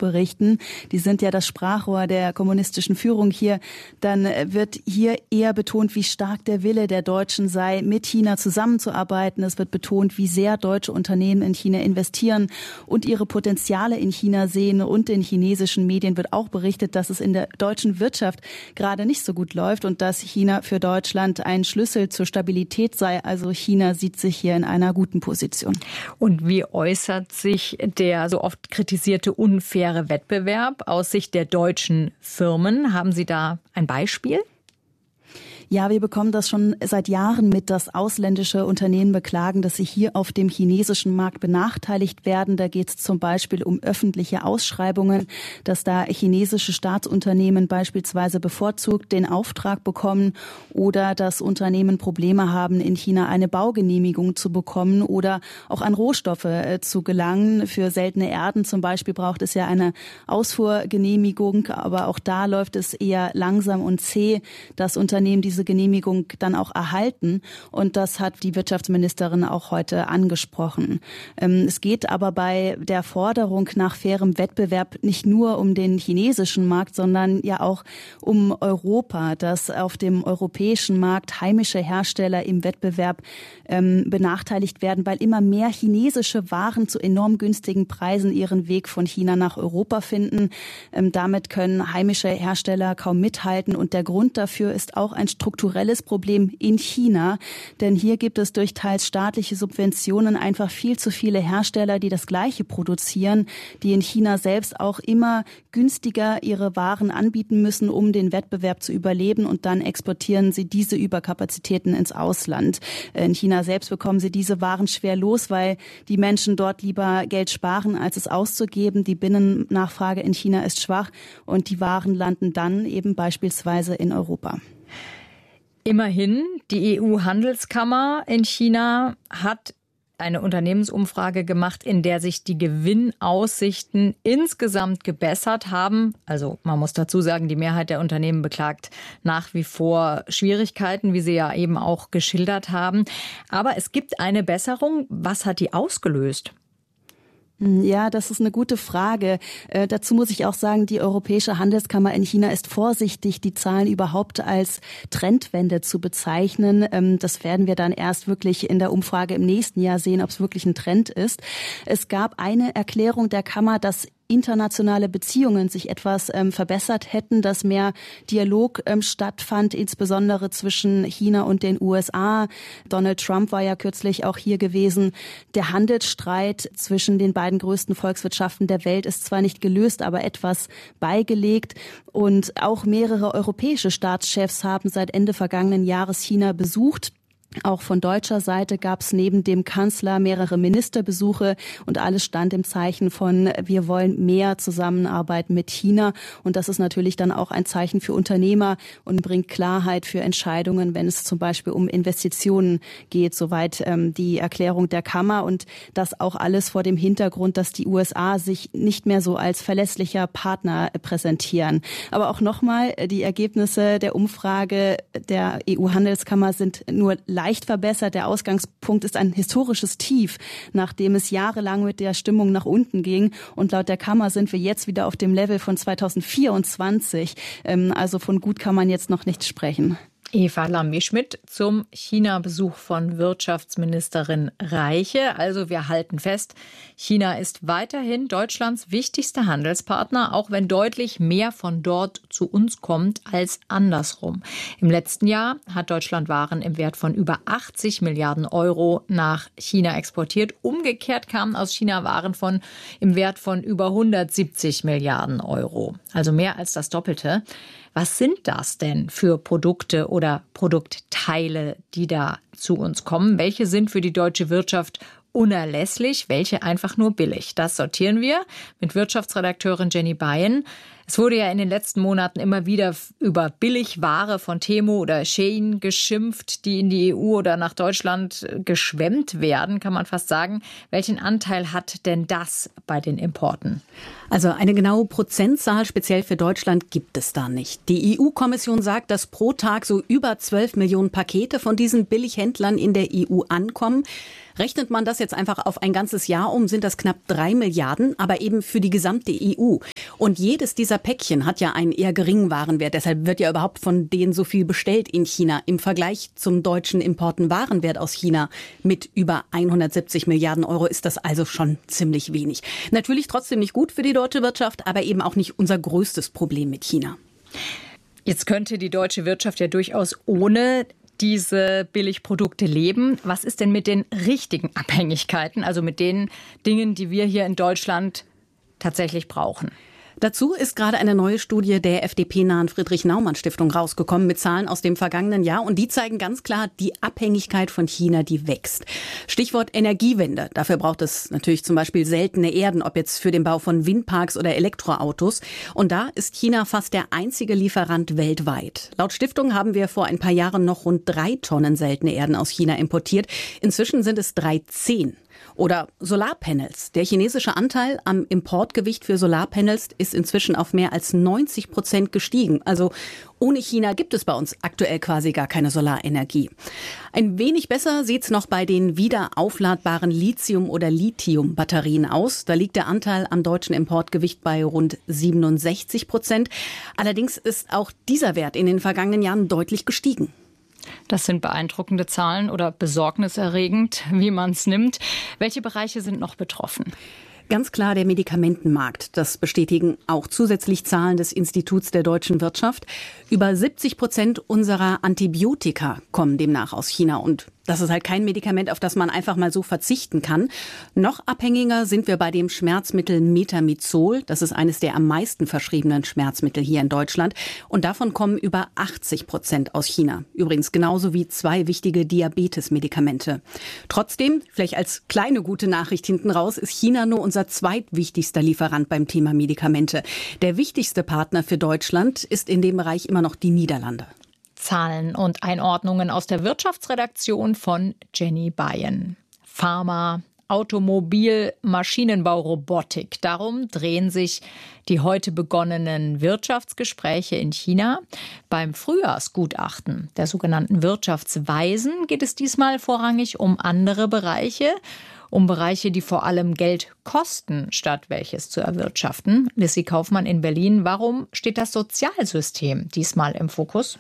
berichten, die sind ja das Sprachrohr der kommunistischen Führung hier, dann wird hier eher betont, wie stark der Wille der Deutschen sei, mit China zusammenzuarbeiten. Es wird betont, wie sehr deutsche Unternehmen in China investieren und ihre Potenziale in China sehen. Und in chinesischen Medien wird auch berichtet, dass es in der deutschen Wirtschaft gerade nicht so gut läuft und dass China für Deutschland ein Schlüssel zur Stabilität sei. Also China sieht sich hier in einer guten Position. Und wie äußert sich der so oft kritisierte unfaire Wettbewerb aus Sicht der deutschen Firmen? Haben Sie da ein Beispiel? Ja, wir bekommen das schon seit Jahren mit, dass ausländische Unternehmen beklagen, dass sie hier auf dem chinesischen Markt benachteiligt werden. Da geht es zum Beispiel um öffentliche Ausschreibungen, dass da chinesische Staatsunternehmen beispielsweise bevorzugt den Auftrag bekommen oder dass Unternehmen Probleme haben, in China eine Baugenehmigung zu bekommen oder auch an Rohstoffe zu gelangen. Für seltene Erden zum Beispiel braucht es ja eine Ausfuhrgenehmigung, aber auch da läuft es eher langsam und zäh, dass Unternehmen diese Genehmigung dann auch erhalten. Und das hat die Wirtschaftsministerin auch heute angesprochen. Es geht aber bei der Forderung nach fairem Wettbewerb nicht nur um den chinesischen Markt, sondern ja auch um Europa, dass auf dem europäischen Markt heimische Hersteller im Wettbewerb benachteiligt werden, weil immer mehr chinesische Waren zu enorm günstigen Preisen ihren Weg von China nach Europa finden. Damit können heimische Hersteller kaum mithalten. Und der Grund dafür ist auch ein strukturelles Problem in China, denn hier gibt es durch teils staatliche Subventionen einfach viel zu viele Hersteller, die das Gleiche produzieren, die in China selbst auch immer günstiger ihre Waren anbieten müssen, um den Wettbewerb zu überleben, und dann exportieren sie diese Überkapazitäten ins Ausland. In China selbst bekommen sie diese Waren schwer los, weil die Menschen dort lieber Geld sparen, als es auszugeben. Die Binnennachfrage in China ist schwach und die Waren landen dann eben beispielsweise in Europa. Immerhin, die EU-Handelskammer in China hat eine Unternehmensumfrage gemacht, in der sich die Gewinnaussichten insgesamt gebessert haben. Also man muss dazu sagen, die Mehrheit der Unternehmen beklagt nach wie vor Schwierigkeiten, wie Sie ja eben auch geschildert haben. Aber es gibt eine Besserung. Was hat die ausgelöst? Ja, das ist eine gute Frage. Dazu muss ich auch sagen, die Europäische Handelskammer in China ist vorsichtig, die Zahlen überhaupt als Trendwende zu bezeichnen. Das werden wir dann erst wirklich in der Umfrage im nächsten Jahr sehen, ob es wirklich ein Trend ist. Es gab eine Erklärung der Kammer, dass internationale Beziehungen sich etwas verbessert hätten, dass mehr Dialog stattfand, insbesondere zwischen China und den USA. Donald Trump war ja kürzlich auch hier gewesen. Der Handelsstreit zwischen den beiden größten Volkswirtschaften der Welt ist zwar nicht gelöst, aber etwas beigelegt. Und auch mehrere europäische Staatschefs haben seit Ende vergangenen Jahres China besucht. Auch von deutscher Seite gab es neben dem Kanzler mehrere Ministerbesuche und alles stand im Zeichen von, wir wollen mehr Zusammenarbeit mit China. Und das ist natürlich dann auch ein Zeichen für Unternehmer und bringt Klarheit für Entscheidungen, wenn es zum Beispiel um Investitionen geht, soweit die Erklärung der Kammer. Und das auch alles vor dem Hintergrund, dass die USA sich nicht mehr so als verlässlicher Partner präsentieren. Aber auch nochmal, die Ergebnisse der Umfrage der EU-Handelskammer sind nur leicht verbessert. Der Ausgangspunkt ist ein historisches Tief, nachdem es jahrelang mit der Stimmung nach unten ging. Und laut der Kammer sind wir jetzt wieder auf dem Level von 2024. Also von gut kann man jetzt noch nicht sprechen. Eva Lambi-Schmidt zum China-Besuch von Wirtschaftsministerin Reiche. Also wir halten fest, China ist weiterhin Deutschlands wichtigster Handelspartner, auch wenn deutlich mehr von dort zu uns kommt als andersrum. Im letzten Jahr hat Deutschland Waren im Wert von über 80 Milliarden Euro nach China exportiert. Umgekehrt kamen aus China Waren im Wert von über 170 Milliarden Euro. Also mehr als das Doppelte. Was sind das denn für Produkte oder Produktteile, die da zu uns kommen? Welche sind für die deutsche Wirtschaft unerlässlich, welche einfach nur billig? Das sortieren wir mit Wirtschaftsredakteurin Jenny Bayen. Es wurde ja in den letzten Monaten immer wieder über Billigware von Temu oder Shein geschimpft, die in die EU oder nach Deutschland geschwemmt werden, kann man fast sagen. Welchen Anteil hat denn das bei den Importen? Also eine genaue Prozentzahl speziell für Deutschland gibt es da nicht. Die EU-Kommission sagt, dass pro Tag so über 12 Millionen Pakete von diesen Billighändlern in der EU ankommen. Rechnet man das jetzt einfach auf ein ganzes Jahr um, sind das knapp 3 Milliarden, aber eben für die gesamte EU. Und jedes dieser Päckchen hat ja einen eher geringen Warenwert. Deshalb wird ja überhaupt von denen so viel bestellt in China. Im Vergleich zum deutschen Importenwarenwert aus China mit über 170 Milliarden Euro ist das also schon ziemlich wenig. Natürlich trotzdem nicht gut für die deutsche Wirtschaft, aber eben auch nicht unser größtes Problem mit China. Jetzt könnte die deutsche Wirtschaft ja durchaus ohne diese Billigprodukte leben. Was ist denn mit den richtigen Abhängigkeiten, also mit den Dingen, die wir hier in Deutschland tatsächlich brauchen? Dazu ist gerade eine neue Studie der FDP-nahen Friedrich-Naumann-Stiftung rausgekommen mit Zahlen aus dem vergangenen Jahr. Und die zeigen ganz klar, die Abhängigkeit von China, die wächst. Stichwort Energiewende. Dafür braucht es natürlich zum Beispiel seltene Erden, ob jetzt für den Bau von Windparks oder Elektroautos. Und da ist China fast der einzige Lieferant weltweit. Laut Stiftung haben wir vor ein paar Jahren noch rund 3 Tonnen seltene Erden aus China importiert. Inzwischen sind es 13. Oder Solarpanels. Der chinesische Anteil am Importgewicht für Solarpanels ist inzwischen auf mehr als 90% gestiegen. Also ohne China gibt es bei uns aktuell quasi gar keine Solarenergie. Ein wenig besser sieht's noch bei den wieder aufladbaren Lithium- oder Lithium-Batterien aus. Da liegt der Anteil am deutschen Importgewicht bei rund 67%. Allerdings ist auch dieser Wert in den vergangenen Jahren deutlich gestiegen. Das sind beeindruckende Zahlen oder besorgniserregend, wie man es nimmt. Welche Bereiche sind noch betroffen? Ganz klar der Medikamentenmarkt. Das bestätigen auch zusätzlich Zahlen des Instituts der deutschen Wirtschaft. Über 70% unserer Antibiotika kommen demnach aus China. Und das ist halt kein Medikament, auf das man einfach mal so verzichten kann. Noch abhängiger sind wir bei dem Schmerzmittel Metamizol. Das ist eines der am meisten verschriebenen Schmerzmittel hier in Deutschland. Und davon kommen über 80% aus China. Übrigens genauso wie 2 wichtige Diabetesmedikamente. Trotzdem, vielleicht als kleine gute Nachricht hinten raus, ist China nur unser zweitwichtigster Lieferant beim Thema Medikamente. Der wichtigste Partner für Deutschland ist in dem Bereich immer noch die Niederlande. Zahlen und Einordnungen aus der Wirtschaftsredaktion von Jenny Bayen. Pharma, Automobil, Maschinenbau, Robotik. Darum drehen sich die heute begonnenen Wirtschaftsgespräche in China. Beim Frühjahrsgutachten der sogenannten Wirtschaftsweisen geht es diesmal vorrangig um andere Bereiche. Um Bereiche, die vor allem Geld kosten, statt welches zu erwirtschaften. Lissy Kaufmann in Berlin. Warum steht das Sozialsystem diesmal im Fokus?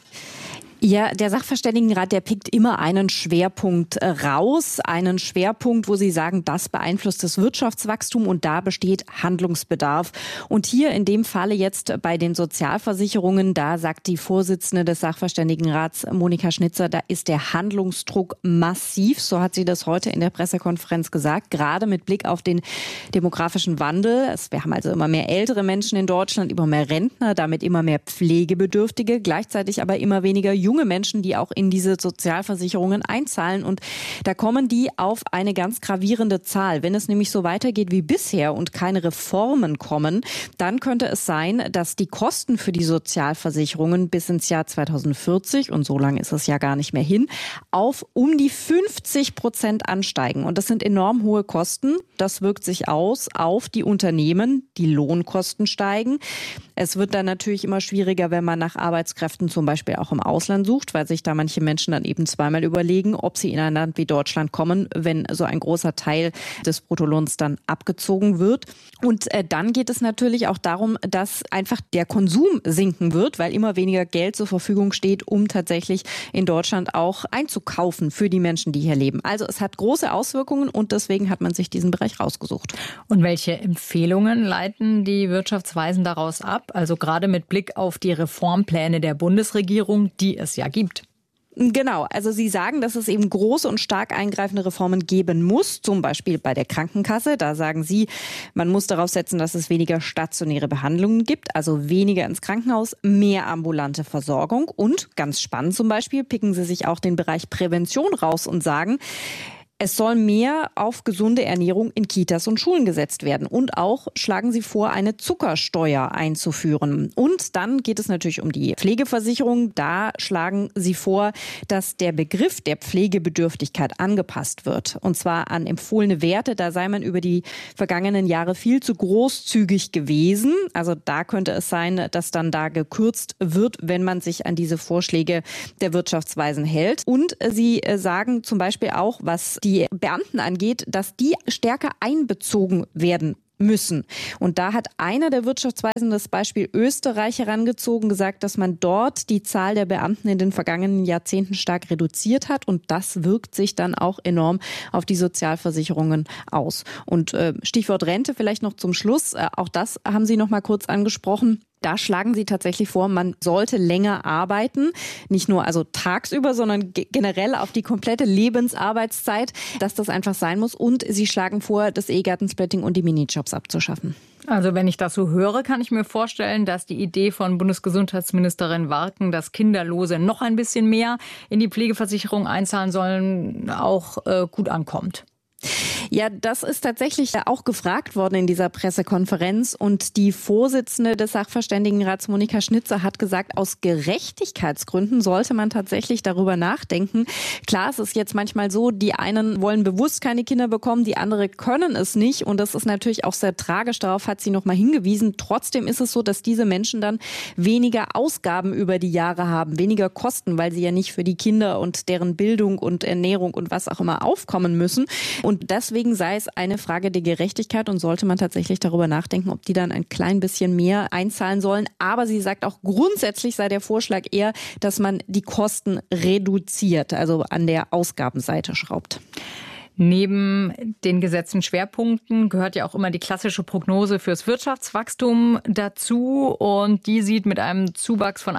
Ja, der Sachverständigenrat, der pickt immer einen Schwerpunkt raus. Einen Schwerpunkt, wo sie sagen, das beeinflusst das Wirtschaftswachstum und da besteht Handlungsbedarf. Und hier in dem Falle jetzt bei den Sozialversicherungen, da sagt die Vorsitzende des Sachverständigenrats, Monika Schnitzer, da ist der Handlungsdruck massiv. So hat sie das heute in der Pressekonferenz gesagt, gerade mit Blick auf den demografischen Wandel. Wir haben also immer mehr ältere Menschen in Deutschland, immer mehr Rentner, damit immer mehr Pflegebedürftige, gleichzeitig aber immer weniger junge Menschen, die auch in diese Sozialversicherungen einzahlen. Und da kommen die auf eine ganz gravierende Zahl. Wenn es nämlich so weitergeht wie bisher und keine Reformen kommen, dann könnte es sein, dass die Kosten für die Sozialversicherungen bis ins Jahr 2040, und so lange ist es ja gar nicht mehr hin, auf um die 50% ansteigen. Und das sind enorm hohe Kosten. Das wirkt sich aus auf die Unternehmen. Die Lohnkosten steigen. Es wird dann natürlich immer schwieriger, wenn man nach Arbeitskräften zum Beispiel auch im Ausland sucht, weil sich da manche Menschen dann eben zweimal überlegen, ob sie in ein Land wie Deutschland kommen, wenn so ein großer Teil des Bruttolohns dann abgezogen wird. Und dann geht es natürlich auch darum, dass einfach der Konsum sinken wird, weil immer weniger Geld zur Verfügung steht, um tatsächlich in Deutschland auch einzukaufen für die Menschen, die hier leben. Also es hat große Auswirkungen und deswegen hat man sich diesen Bereich rausgesucht. Und welche Empfehlungen leiten die Wirtschaftsweisen daraus ab? Also gerade mit Blick auf die Reformpläne der Bundesregierung, die es ja gibt. Genau, also Sie sagen, dass es eben große und stark eingreifende Reformen geben muss, zum Beispiel bei der Krankenkasse. Da sagen Sie, man muss darauf setzen, dass es weniger stationäre Behandlungen gibt, also weniger ins Krankenhaus, mehr ambulante Versorgung. Und ganz spannend zum Beispiel, picken Sie sich auch den Bereich Prävention raus und sagen, Es soll mehr auf gesunde Ernährung in Kitas und Schulen gesetzt werden. Und auch schlagen sie vor, eine Zuckersteuer einzuführen. Und dann geht es natürlich um die Pflegeversicherung. Da schlagen sie vor, dass der Begriff der Pflegebedürftigkeit angepasst wird. Und zwar an empfohlene Werte. Da sei man über die vergangenen Jahre viel zu großzügig gewesen. Also da könnte es sein, dass dann da gekürzt wird, wenn man sich an diese Vorschläge der Wirtschaftsweisen hält. Und sie sagen zum Beispiel auch, was die Beamten angeht, dass die stärker einbezogen werden müssen. Und da hat einer der Wirtschaftsweisen das Beispiel Österreich herangezogen, gesagt, dass man dort die Zahl der Beamten in den vergangenen Jahrzehnten stark reduziert hat. Und das wirkt sich dann auch enorm auf die Sozialversicherungen aus. Und Stichwort Rente vielleicht noch zum Schluss. Auch das haben Sie noch mal kurz angesprochen. Da schlagen sie tatsächlich vor, man sollte länger arbeiten, nicht nur also tagsüber, sondern generell auf die komplette Lebensarbeitszeit, dass das einfach sein muss. Und sie schlagen vor, das Ehegattensplitting und die Minijobs abzuschaffen. Also wenn ich das so höre, kann ich mir vorstellen, dass die Idee von Bundesgesundheitsministerin Warken, dass Kinderlose noch ein bisschen mehr in die Pflegeversicherung einzahlen sollen, auch gut ankommt. Ja, das ist tatsächlich auch gefragt worden in dieser Pressekonferenz. Und die Vorsitzende des Sachverständigenrats, Monika Schnitzer, hat gesagt, aus Gerechtigkeitsgründen sollte man tatsächlich darüber nachdenken. Klar, es ist jetzt manchmal so, die einen wollen bewusst keine Kinder bekommen, die anderen können es nicht. Und das ist natürlich auch sehr tragisch. Darauf hat sie noch mal hingewiesen. Trotzdem ist es so, dass diese Menschen dann weniger Ausgaben über die Jahre haben, weniger Kosten, weil sie ja nicht für die Kinder und deren Bildung und Ernährung und was auch immer aufkommen müssen. Und deswegen sei es eine Frage der Gerechtigkeit und sollte man tatsächlich darüber nachdenken, ob die dann ein klein bisschen mehr einzahlen sollen. Aber sie sagt auch, grundsätzlich sei der Vorschlag eher, dass man die Kosten reduziert, also an der Ausgabenseite schraubt. Neben den gesetzten Schwerpunkten gehört ja auch immer die klassische Prognose fürs Wirtschaftswachstum dazu. Und die sieht mit einem Zuwachs von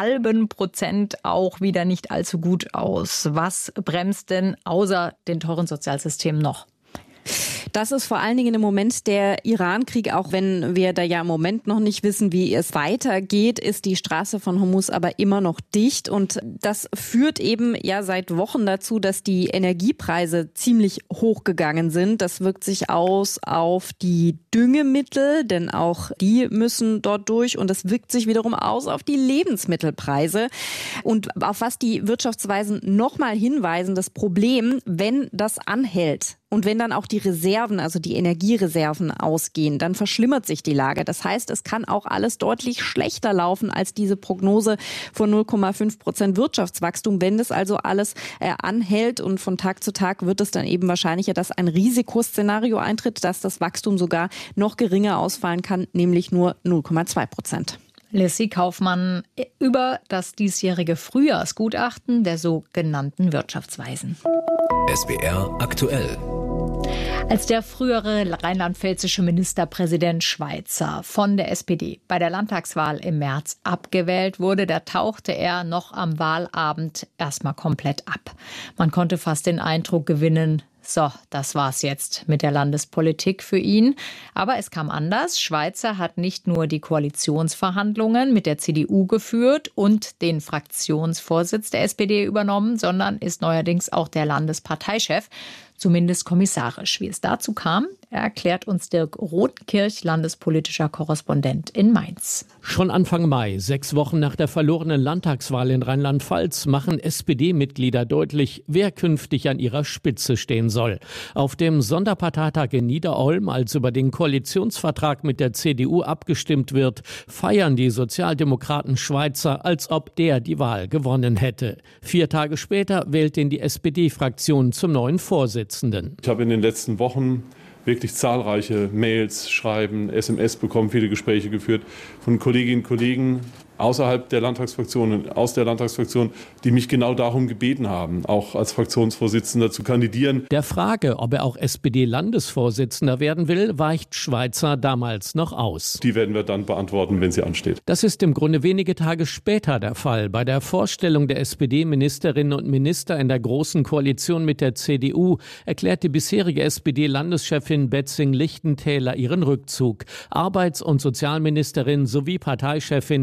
0,5% auch wieder nicht allzu gut aus. Was bremst denn außer den teuren Sozialsystemen noch? Das ist vor allen Dingen im Moment der Iran-Krieg, auch wenn wir da ja im Moment noch nicht wissen, wie es weitergeht, ist die Straße von Hormuz aber immer noch dicht. Und das führt eben ja seit Wochen dazu, dass die Energiepreise ziemlich hochgegangen sind. Das wirkt sich aus auf die Düngemittel, denn auch die müssen dort durch. Und das wirkt sich wiederum aus auf die Lebensmittelpreise. Und auf was die Wirtschaftsweisen nochmal hinweisen, das Problem, wenn das anhält, und wenn dann auch die Reserven, also die Energiereserven ausgehen, dann verschlimmert sich die Lage. Das heißt, es kann auch alles deutlich schlechter laufen als diese Prognose von 0,5% Wirtschaftswachstum. Wenn das also alles anhält und von Tag zu Tag wird es dann eben wahrscheinlicher, dass ein Risikoszenario eintritt, dass das Wachstum sogar noch geringer ausfallen kann, nämlich nur 0,2%. Lissy Kaufmann über das diesjährige Frühjahrsgutachten der sogenannten Wirtschaftsweisen. SWR aktuell. Als der frühere rheinland-pfälzische Ministerpräsident Schweitzer von der SPD bei der Landtagswahl im März abgewählt wurde, da tauchte er noch am Wahlabend erstmal komplett ab. Man konnte fast den Eindruck gewinnen, so, das war's jetzt mit der Landespolitik für ihn. Aber es kam anders. Schweitzer hat nicht nur die Koalitionsverhandlungen mit der CDU geführt und den Fraktionsvorsitz der SPD übernommen, sondern ist neuerdings auch der Landesparteichef, zumindest kommissarisch. Wie es dazu kam, erklärt uns Dirk Rothenkirch, landespolitischer Korrespondent in Mainz. Schon Anfang Mai, 6 Wochen nach der verlorenen Landtagswahl in Rheinland-Pfalz, machen SPD-Mitglieder deutlich, wer künftig an ihrer Spitze stehen soll. Auf dem Sonderparteitag in Niederolm, als über den Koalitionsvertrag mit der CDU abgestimmt wird, feiern die Sozialdemokraten Schweitzer, als ob der die Wahl gewonnen hätte. 4 Tage später wählt ihn die SPD-Fraktion zum neuen Vorsitzenden. Ich habe in den letzten Wochen wirklich zahlreiche Mails, Schreiben, SMS bekommen, viele Gespräche geführt von Kolleginnen und Kollegen außerhalb der Landtagsfraktion und aus der Landtagsfraktion, die mich genau darum gebeten haben, auch als Fraktionsvorsitzender zu kandidieren. Der Frage, ob er auch SPD-Landesvorsitzender werden will, weicht Schweitzer damals noch aus. Die werden wir dann beantworten, wenn sie ansteht. Das ist im Grunde wenige Tage später der Fall. Bei der Vorstellung der SPD-Ministerinnen und Minister in der Großen Koalition mit der CDU erklärt die bisherige SPD-Landeschefin Betzing-Lichtentäler ihren Rückzug. Arbeits- und Sozialministerin sowie Parteichefin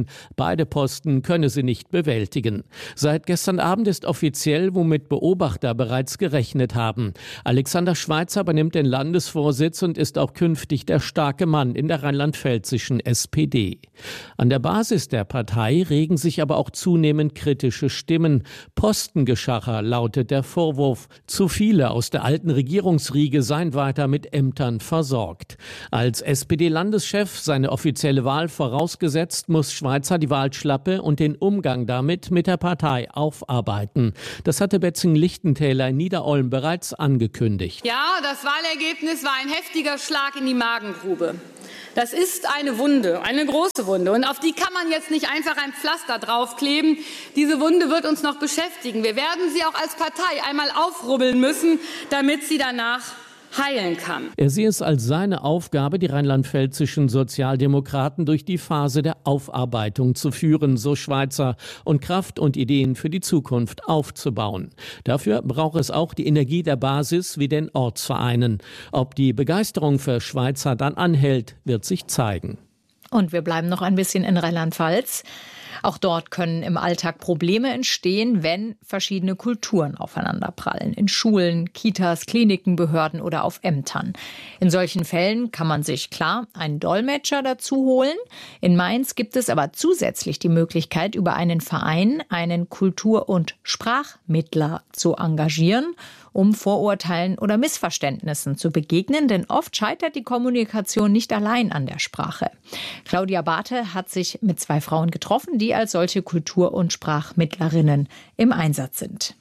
Beide Posten könne sie nicht bewältigen. Seit gestern Abend ist offiziell, womit Beobachter bereits gerechnet haben. Alexander Schweitzer übernimmt den Landesvorsitz und ist auch künftig der starke Mann in der rheinland-pfälzischen SPD. An der Basis der Partei regen sich aber auch zunehmend kritische Stimmen. Postengeschacher lautet der Vorwurf. Zu viele aus der alten Regierungsriege seien weiter mit Ämtern versorgt. Als SPD-Landeschef seine offizielle Wahl vorausgesetzt, muss Schweitzer die Wahlschlappe und den Umgang damit mit der Partei aufarbeiten. Das hatte Betzing-Lichtentäler in Niederolm bereits angekündigt. Ja, das Wahlergebnis war ein heftiger Schlag in die Magengrube. Das ist eine Wunde, eine große Wunde. Und auf die kann man jetzt nicht einfach ein Pflaster draufkleben. Diese Wunde wird uns noch beschäftigen. Wir werden sie auch als Partei einmal aufrubbeln müssen, damit sie danach heilen kann. Er sehe es als seine Aufgabe, die rheinland-pfälzischen Sozialdemokraten durch die Phase der Aufarbeitung zu führen, so Schweitzer, und Kraft und Ideen für die Zukunft aufzubauen. Dafür braucht es auch die Energie der Basis wie den Ortsvereinen. Ob die Begeisterung für Schweitzer dann anhält, wird sich zeigen. Und wir bleiben noch ein bisschen in Rheinland-Pfalz. Auch dort können im Alltag Probleme entstehen, wenn verschiedene Kulturen aufeinanderprallen. In Schulen, Kitas, Kliniken, Behörden oder auf Ämtern. In solchen Fällen kann man sich klar einen Dolmetscher dazu holen. In Mainz gibt es aber zusätzlich die Möglichkeit, über einen Verein einen Kultur- und Sprachmittler zu engagieren, um Vorurteilen oder Missverständnissen zu begegnen. Denn oft scheitert die Kommunikation nicht allein an der Sprache. Claudia Barthe hat sich mit 2 Frauen getroffen, die als solche Kultur- und Sprachmittlerinnen im Einsatz sind.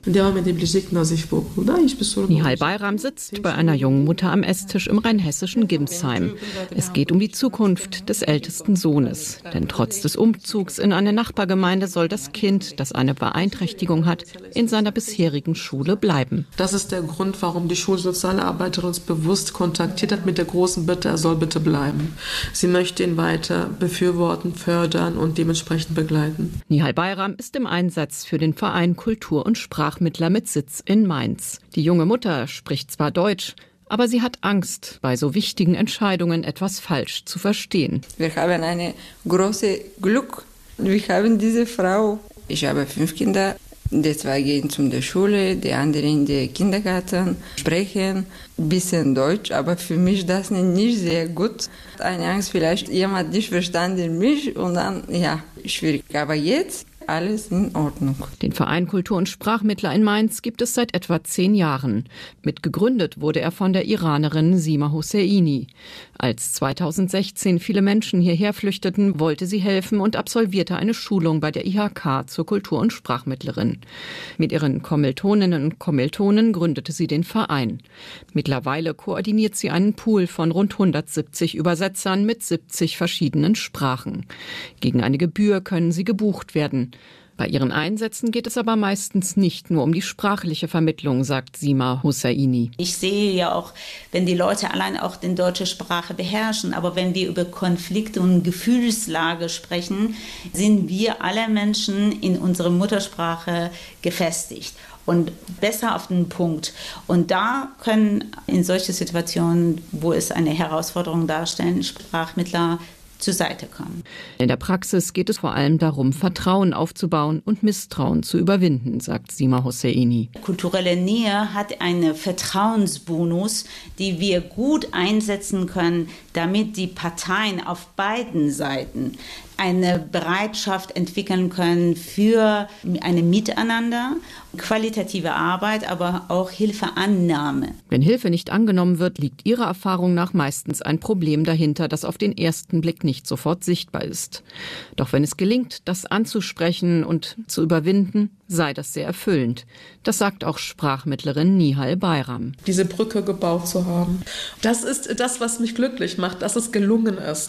Nihal Bayram sitzt bei einer jungen Mutter am Esstisch im rheinhessischen Gimsheim. Es geht um die Zukunft des ältesten Sohnes. Denn trotz des Umzugs in eine Nachbargemeinde soll das Kind, das eine Beeinträchtigung hat, in seiner bisherigen Schule bleiben. Das ist der Grund, warum die Schulsozialarbeiterin uns bewusst kontaktiert hat mit der großen Bitte, er soll bitte bleiben. Sie möchte ihn weiter befürworten, fördern und dementsprechend begleiten. Nihal Bayram ist im Einsatz für den Verein Kultur- und Sprachmittler mit Sitz in Mainz. Die junge Mutter spricht zwar Deutsch, aber sie hat Angst, bei so wichtigen Entscheidungen etwas falsch zu verstehen. Wir haben eine große Glück. Wir haben diese Frau. Ich habe 5 Kinder. Die 2 gehen zur Schule, die anderen in den Kindergarten, sprechen ein bisschen Deutsch, aber für mich das nicht sehr gut. Eine Angst, vielleicht jemand nicht verstanden mich und dann, ja, schwierig. Aber jetzt alles in Ordnung. Den Verein Kultur- und Sprachmittler in Mainz gibt es seit etwa 10 Jahren. Mitgegründet wurde er von der Iranerin Sima Hosseini. Als 2016 viele Menschen hierher flüchteten, wollte sie helfen und absolvierte eine Schulung bei der IHK zur Kultur- und Sprachmittlerin. Mit ihren Kommilitoninnen und Kommilitonen gründete sie den Verein. Mittlerweile koordiniert sie einen Pool von rund 170 Übersetzern mit 70 verschiedenen Sprachen. Gegen eine Gebühr können sie gebucht werden. Bei ihren Einsätzen geht es aber meistens nicht nur um die sprachliche Vermittlung, sagt Sima Hosseini. Ich sehe ja auch, wenn die Leute allein auch die deutsche Sprache beherrschen, aber wenn wir über Konflikte und Gefühlslage sprechen, sind wir alle Menschen in unserer Muttersprache gefestigt und besser auf den Punkt. Und da können in solchen Situationen, wo es eine Herausforderung darstellen, Sprachmittler zur Seite kommen. In der Praxis geht es vor allem darum, Vertrauen aufzubauen und Misstrauen zu überwinden, sagt Sima Hosseini. Kulturelle Nähe hat einen Vertrauensbonus, die wir gut einsetzen können, damit die Parteien auf beiden Seiten eine Bereitschaft entwickeln können für ein Miteinander, qualitative Arbeit, aber auch Hilfeannahme. Wenn Hilfe nicht angenommen wird, liegt ihrer Erfahrung nach meistens ein Problem dahinter, das auf den ersten Blick nicht sofort sichtbar ist. Doch wenn es gelingt, das anzusprechen und zu überwinden, sei das sehr erfüllend. Das sagt auch Sprachmittlerin Nihal Bayram. Diese Brücke gebaut zu haben, das ist das, was mich glücklich macht, dass es gelungen ist.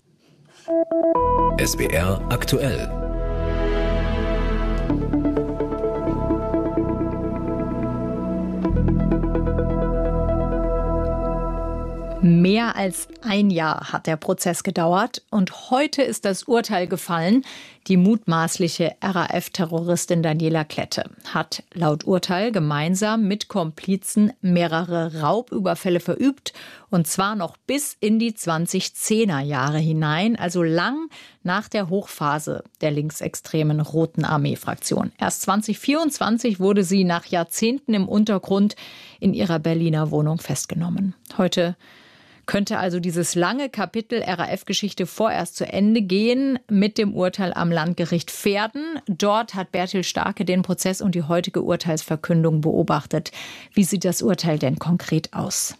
SWR aktuell. Mehr als ein Jahr hat der Prozess gedauert und heute ist das Urteil gefallen. Die mutmaßliche RAF-Terroristin Daniela Klette hat laut Urteil gemeinsam mit Komplizen mehrere Raubüberfälle verübt und zwar noch bis in die 2010er Jahre hinein, also lang nach der Hochphase der linksextremen Roten Armee-Fraktion. Erst 2024 wurde sie nach Jahrzehnten im Untergrund in ihrer Berliner Wohnung festgenommen. Heute könnte also dieses lange Kapitel RAF-Geschichte vorerst zu Ende gehen mit dem Urteil am Landgericht Verden. Dort hat Bertil Starke den Prozess und die heutige Urteilsverkündung beobachtet. Wie sieht das Urteil denn konkret aus?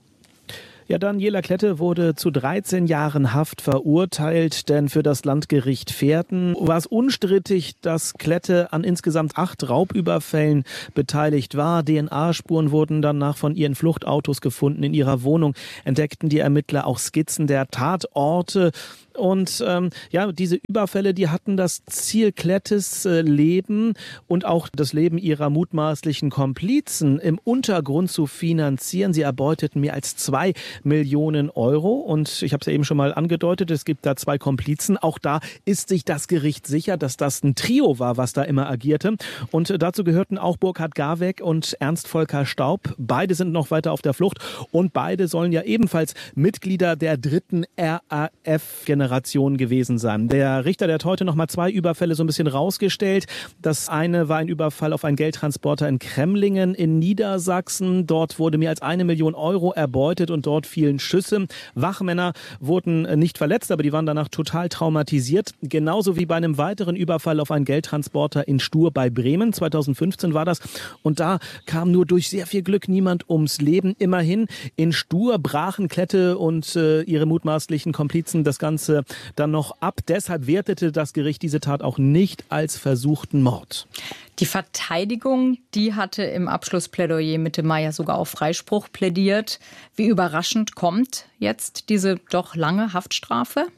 Ja, Daniela Klette wurde zu 13 Jahren Haft verurteilt, denn für das Landgericht Verden war es unstrittig, dass Klette an insgesamt 8 Raubüberfällen beteiligt war. DNA-Spuren wurden danach von ihren Fluchtautos gefunden. In ihrer Wohnung entdeckten die Ermittler auch Skizzen der Tatorte. Und diese Überfälle, die hatten das Ziel, Klettes Leben und auch das Leben ihrer mutmaßlichen Komplizen im Untergrund zu finanzieren. Sie erbeuteten mehr als 2 Millionen Euro. Und ich habe es ja eben schon mal angedeutet, es gibt da 2 Komplizen. Auch da ist sich das Gericht sicher, dass das ein Trio war, was da immer agierte. Und dazu gehörten auch Burkhard Garweg und Ernst Volker Staub. Beide sind noch weiter auf der Flucht und beide sollen ja ebenfalls Mitglieder der 3. RAF-Generation gewesen sein. Der Richter, der hat heute noch mal 2 Überfälle so ein bisschen rausgestellt. Das eine war ein Überfall auf einen Geldtransporter in Kremlingen in Niedersachsen. Dort wurde mehr als 1 Million Euro erbeutet und dort fielen Schüsse. Wachmänner wurden nicht verletzt, aber die waren danach total traumatisiert. Genauso wie bei einem weiteren Überfall auf einen Geldtransporter in Stur bei Bremen. 2015 war das. Und da kam nur durch sehr viel Glück niemand ums Leben. Immerhin in Stur brachen Klette und ihre mutmaßlichen Komplizen das Ganze dann noch ab. Deshalb wertete das Gericht diese Tat auch nicht als versuchten Mord. Die Verteidigung, die hatte im Abschlussplädoyer Mitte Mai ja sogar auf Freispruch plädiert. Wie überraschend kommt jetzt diese doch lange Haftstrafe?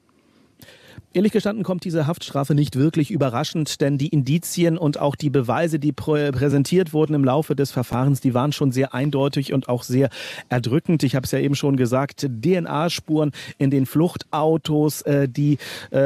Ehrlich gestanden kommt diese Haftstrafe nicht wirklich überraschend, denn die Indizien und auch die Beweise, die präsentiert wurden im Laufe des Verfahrens, die waren schon sehr eindeutig und auch sehr erdrückend. Ich habe es ja eben schon gesagt, DNA-Spuren in den Fluchtautos, die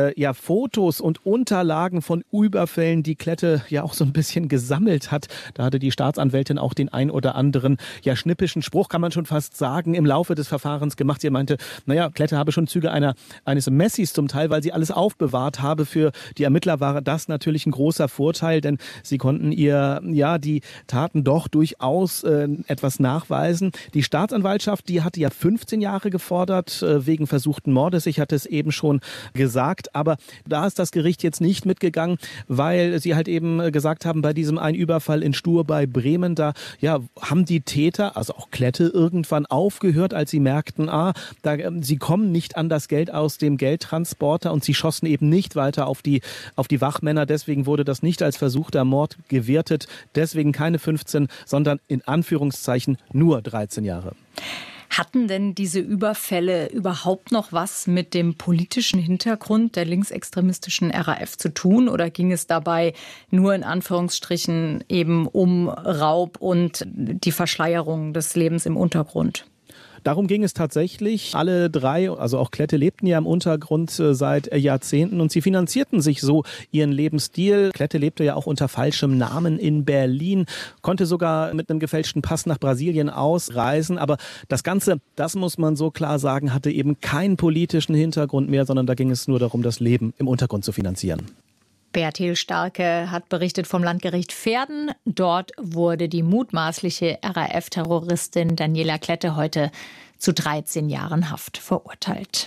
Fotos und Unterlagen von Überfällen, die Klette ja auch so ein bisschen gesammelt hat. Da hatte die Staatsanwältin auch den ein oder anderen schnippischen Spruch, kann man schon fast sagen, im Laufe des Verfahrens gemacht. Sie meinte, Klette habe schon Züge eines Messis zum Teil, weil sie alles aufbewahrt habe. Für die Ermittler war das natürlich ein großer Vorteil, denn sie konnten die Taten doch durchaus etwas nachweisen. Die Staatsanwaltschaft, die hatte ja 15 Jahre gefordert wegen versuchten Mordes. Ich hatte es eben schon gesagt, aber da ist das Gericht jetzt nicht mitgegangen, weil sie halt eben gesagt haben, bei diesem einen Überfall in Stur bei Bremen, da haben die Täter, also auch Klette, irgendwann aufgehört, als sie merkten, sie kommen nicht an das Geld aus dem Geldtransporter und sie schossen eben nicht weiter auf die Wachmänner. Deswegen wurde das nicht als versuchter Mord gewertet. Deswegen keine 15, sondern in Anführungszeichen nur 13 Jahre. Hatten denn diese Überfälle überhaupt noch was mit dem politischen Hintergrund der linksextremistischen RAF zu tun? Oder ging es dabei nur in Anführungsstrichen eben um Raub und die Verschleierung des Lebens im Untergrund? Darum ging es tatsächlich. Alle 3, also auch Klette, lebten ja im Untergrund seit Jahrzehnten und sie finanzierten sich so ihren Lebensstil. Klette lebte ja auch unter falschem Namen in Berlin, konnte sogar mit einem gefälschten Pass nach Brasilien ausreisen. Aber das Ganze, das muss man so klar sagen, hatte eben keinen politischen Hintergrund mehr, sondern da ging es nur darum, das Leben im Untergrund zu finanzieren. Bertil Starke hat berichtet vom Landgericht Verden. Dort wurde die mutmaßliche RAF-Terroristin Daniela Klette heute zu 13 Jahren Haft verurteilt.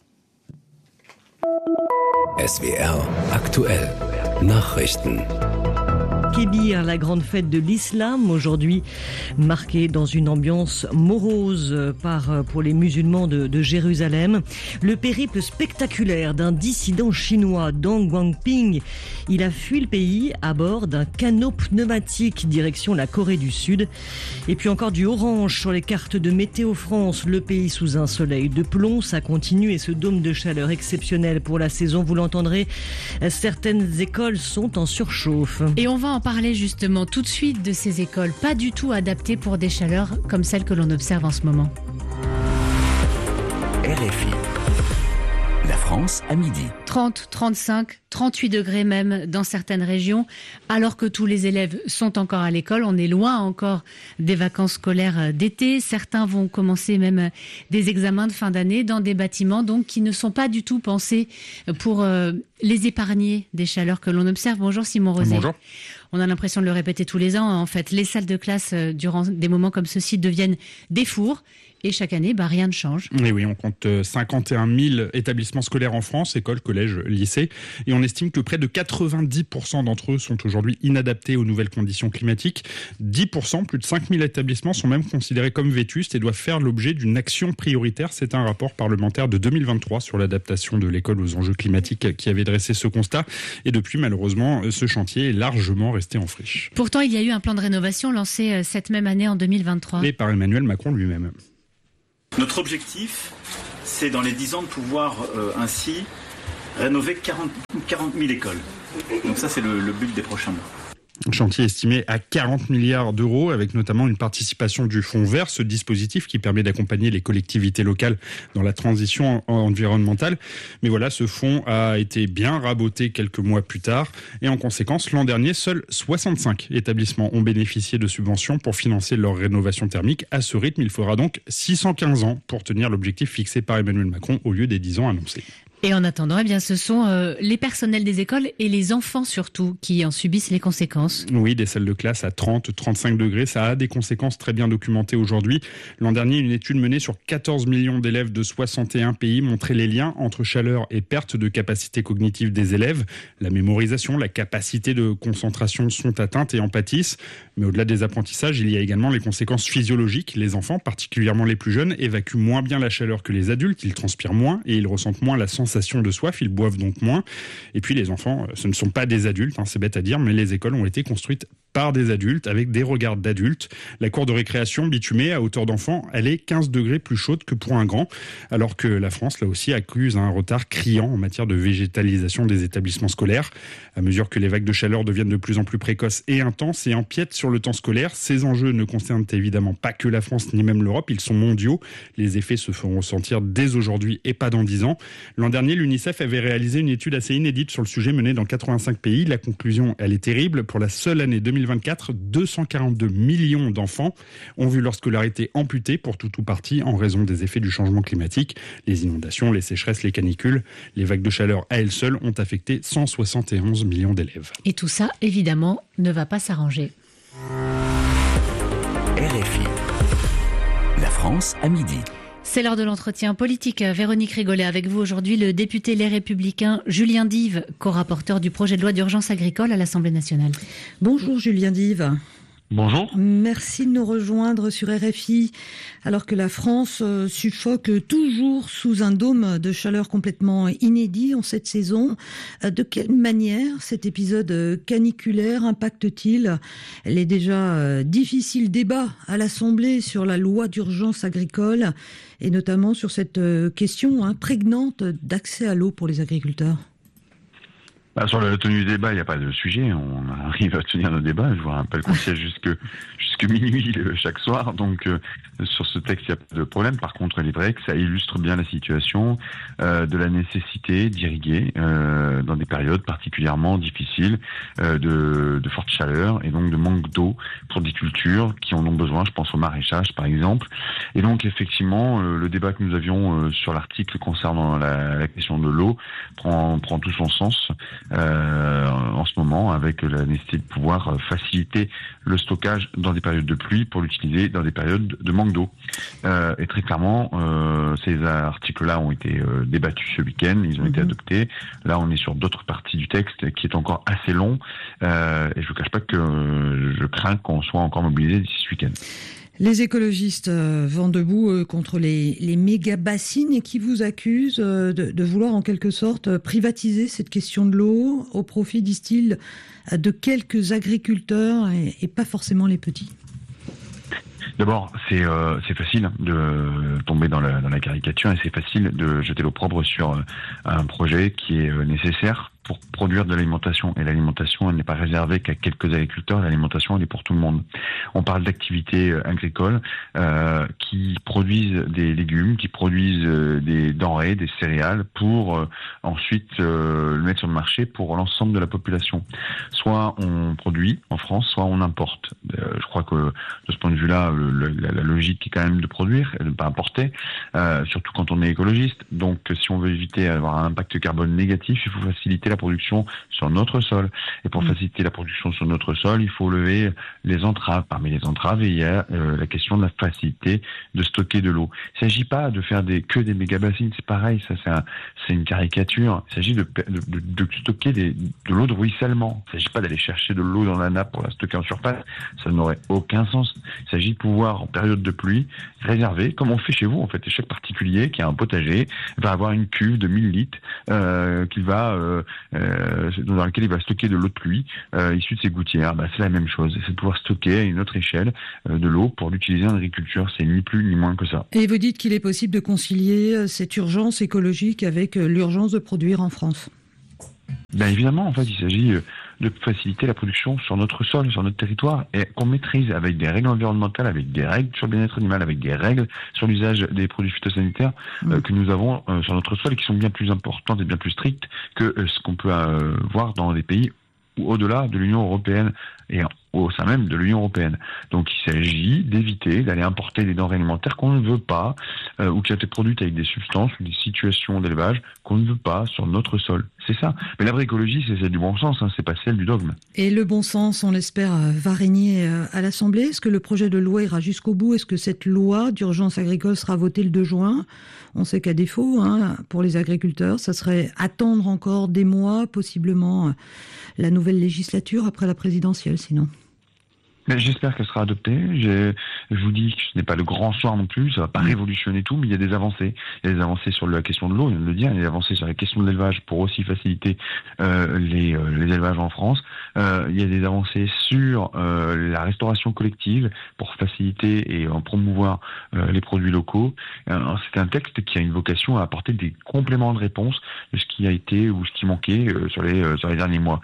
SWR aktuell Nachrichten. Kébir, la grande fête de l'islam, aujourd'hui marquée dans une ambiance morose pour les musulmans de Jérusalem. Le périple spectaculaire d'un dissident chinois, Dong Guangping. Il a fui le pays à bord d'un canot pneumatique direction la Corée du Sud. Et puis encore du orange sur les cartes de Météo France. Le pays sous un soleil de plomb, ça continue et ce dôme de chaleur exceptionnel pour la saison, vous l'entendrez, certaines écoles sont en surchauffe. Et on va en parler justement tout de suite de ces écoles pas du tout adaptées pour des chaleurs comme celles que l'on observe en ce moment. RFI. La France à midi. 30, 35, 38 degrés même dans certaines régions, alors que tous les élèves sont encore à l'école. On est loin encore des vacances scolaires d'été. Certains vont commencer même des examens de fin d'année dans des bâtiments donc qui ne sont pas du tout pensés pour les épargner des chaleurs que l'on observe. Bonjour Simon Rosé. Bonjour. On a l'impression de le répéter tous les ans. En fait, les salles de classe, durant des moments comme ceux-ci, deviennent des fours. Et chaque année, rien ne change. Et oui, on compte 51 000 établissements scolaires en France, écoles, collèges, lycées. Et on estime que près de 90% d'entre eux sont aujourd'hui inadaptés aux nouvelles conditions climatiques. 10%, plus de 5 000 établissements sont même considérés comme vétustes et doivent faire l'objet d'une action prioritaire. C'est un rapport parlementaire de 2023 sur l'adaptation de l'école aux enjeux climatiques qui avait dressé ce constat. Et depuis, malheureusement, ce chantier est largement resté en friche. Pourtant, il y a eu un plan de rénovation lancé cette même année en 2023. Et par Emmanuel Macron lui-même. Notre objectif, c'est dans les 10 ans de pouvoir ainsi rénover 40 000 écoles. Donc ça, c'est le but des prochains mois. Un chantier estimé à 40 milliards d'euros, avec notamment une participation du Fonds Vert, ce dispositif qui permet d'accompagner les collectivités locales dans la transition environnementale. Mais voilà, ce fonds a été bien raboté quelques mois plus tard. Et en conséquence, l'an dernier, seuls 65 établissements ont bénéficié de subventions pour financer leur rénovation thermique. À ce rythme, il faudra donc 615 ans pour tenir l'objectif fixé par Emmanuel Macron au lieu des 10 ans annoncés. Et en attendant, ce sont les personnels des écoles et les enfants surtout qui en subissent les conséquences. Oui, des salles de classe à 30-35 degrés, ça a des conséquences très bien documentées aujourd'hui. L'an dernier, une étude menée sur 14 millions d'élèves de 61 pays montrait les liens entre chaleur et perte de capacité cognitive des élèves. La mémorisation, la capacité de concentration sont atteintes et en pâtissent. Mais au-delà des apprentissages, il y a également les conséquences physiologiques. Les enfants, particulièrement les plus jeunes, évacuent moins bien la chaleur que les adultes. Ils transpirent moins et ils ressentent moins la sensation de soif, ils boivent donc moins. Et puis les enfants, ce ne sont pas des adultes, c'est bête à dire, mais les écoles ont été construites par des adultes, avec des regards d'adultes. La cour de récréation bitumée à hauteur d'enfant, elle est 15 degrés plus chaude que pour un grand, alors que la France, là aussi, accuse un retard criant en matière de végétalisation des établissements scolaires. À mesure que les vagues de chaleur deviennent de plus en plus précoces et intenses et empiètent sur le temps scolaire, ces enjeux ne concernent évidemment pas que la France ni même l'Europe, ils sont mondiaux. Les effets se feront ressentir dès aujourd'hui et pas dans 10 ans. L'an dernier, l'UNICEF avait réalisé une étude assez inédite sur le sujet menée dans 85 pays. La conclusion, elle est terrible. Pour la seule année 2024, 242 millions d'enfants ont vu leur scolarité amputée pour tout ou partie en raison des effets du changement climatique. Les inondations, les sécheresses, les canicules, les vagues de chaleur à elles seules ont affecté 171 millions d'élèves. Et tout ça, évidemment, ne va pas s'arranger. RFI. La France à midi. C'est l'heure de l'entretien politique. Véronique Rigolet, avec vous aujourd'hui, le député Les Républicains Julien Dive, co-rapporteur du projet de loi d'urgence agricole à l'Assemblée nationale. Bonjour Julien Dive. Bonjour. Merci de nous rejoindre sur RFI. Alors que la France suffoque toujours sous un dôme de chaleur complètement inédit en cette saison, de quelle manière cet épisode caniculaire impacte-t-il les déjà difficiles débats à l'Assemblée sur la loi d'urgence agricole et notamment sur cette question prégnante d'accès à l'eau pour les agriculteurs? Sur la tenue du débat, il n'y a pas de sujet. On arrive à tenir nos débats. Je vous rappelle qu'on siège jusque minuit chaque soir. Donc, sur ce texte, il n'y a pas de problème. Par contre, il est vrai que ça illustre bien la situation de la nécessité d'irriguer dans des périodes particulièrement difficiles de forte chaleur et donc de manque d'eau pour des cultures qui en ont besoin. Je pense au maraîchage, par exemple. Et donc, effectivement, le débat que nous avions sur l'article concernant la question de l'eau prend tout son sens. En ce moment, avec la nécessité de pouvoir faciliter le stockage dans des périodes de pluie pour l'utiliser dans des périodes de manque d'eau. Et très clairement, ces articles-là ont été débattus ce week-end, ils ont été adoptés. Là, on est sur d'autres parties du texte qui est encore assez long. Et je ne vous cache pas que je crains qu'on soit encore mobilisé d'ici ce week-end. Les écologistes vont debout contre les méga-bassines et qui vous accusent de vouloir en quelque sorte privatiser cette question de l'eau au profit, disent-ils, de quelques agriculteurs et pas forcément les petits. D'abord, c'est facile de tomber dans la caricature et c'est facile de jeter l'opprobre sur un projet qui est nécessaire pour produire de l'alimentation. Et l'alimentation, elle n'est pas réservée qu'à quelques agriculteurs, l'alimentation, elle est pour tout le monde. On parle d'activités agricoles qui produisent des légumes, qui produisent des denrées, des céréales, pour ensuite le mettre sur le marché pour l'ensemble de la population. Soit on produit en France, soit on importe. Je crois que de ce point de vue-là, la logique est quand même de produire et de ne pas importer, surtout quand on est écologiste. Donc si on veut éviter d'avoir un impact carbone négatif, il faut faciliter la production sur notre sol. Et pour faciliter la production sur notre sol, il faut lever les entraves. Parmi les entraves, il y a la question de la facilité de stocker de l'eau. Il ne s'agit pas de faire que des méga-bassines, c'est pareil, ça c'est une caricature. Il s'agit de stocker de l'eau de ruissellement. Il ne s'agit pas d'aller chercher de l'eau dans la nappe pour la stocker en surface, ça n'aurait aucun sens. Il s'agit de pouvoir, en période de pluie, réserver, comme on fait chez vous en fait. Et chaque particulier qui a un potager va avoir une cuve de 1000 litres dans laquelle il va stocker de l'eau de pluie issue de ses gouttières. C'est la même chose, c'est de pouvoir stocker à une autre échelle de l'eau pour l'utiliser en agriculture. C'est ni plus ni moins que ça. Et vous dites qu'il est possible de concilier cette urgence écologique avec l'urgence de produire en France? Bien évidemment, en fait, il s'agit de faciliter la production sur notre sol, sur notre territoire, et qu'on maîtrise avec des règles environnementales, avec des règles sur le bien-être animal, avec des règles sur l'usage des produits phytosanitaires que nous avons sur notre sol et qui sont bien plus importantes et bien plus strictes que ce qu'on peut voir dans des pays au-delà de l'Union européenne et au sein même de l'Union européenne. Donc il s'agit d'éviter d'aller importer des denrées alimentaires qu'on ne veut pas ou qui ont été produites avec des substances ou des situations d'élevage qu'on ne veut pas sur notre sol. C'est ça. Mais l'agroécologie, c'est celle du bon sens, c'est pas celle du dogme. Et le bon sens, on l'espère, va régner à l'Assemblée. Est-ce que le projet de loi ira jusqu'au bout? Est-ce que cette loi d'urgence agricole sera votée le 2 juin? On sait qu'à défaut, pour les agriculteurs, ça serait attendre encore des mois, possiblement la nouvelle législature après la présidentielle, sinon. Mais j'espère qu'elle sera adoptée. Je vous dis que ce n'est pas le grand soir non plus, ça va pas révolutionner tout, mais il y a des avancées. Il y a des avancées sur la question de l'eau, on vient de le dire, il y a des avancées sur la question de l'élevage pour aussi faciliter les élevages en France. Il y a des avancées sur la restauration collective pour faciliter et promouvoir les produits locaux. C'est un texte qui a une vocation à apporter des compléments de réponse de ce qui a été ou ce qui manquait sur les derniers mois.